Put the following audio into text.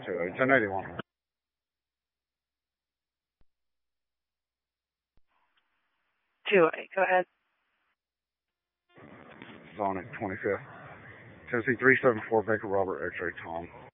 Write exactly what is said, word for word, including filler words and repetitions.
two eight, ten eighty-one. two eight, go ahead. Sonic twenty-fifth. Tennessee three seven four, Baker Robert, X-ray Tom.